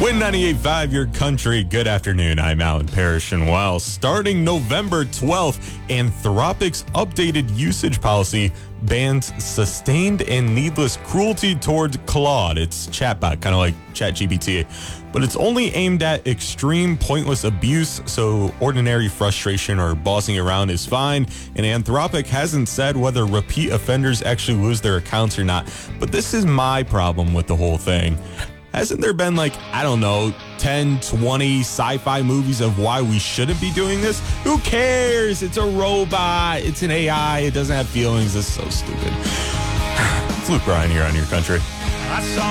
Win 98.5, your country. Good afternoon. I'm Alan Parrish, and well, starting November 12th, Anthropic's updated usage policy bans sustained and needless cruelty toward Claude. It's chatbot, kind of like ChatGPT, but it's only aimed at extreme pointless abuse, so ordinary frustration or bossing around is fine, and Anthropic hasn't said whether repeat offenders actually lose their accounts or not. But this is my problem with the whole thing. Hasn't there been 10, 20 sci-fi movies of why we shouldn't be doing this? Who cares? It's a robot. It's an AI. It doesn't have feelings. This is so stupid. It's Luke Bryan here on Your Country. I saw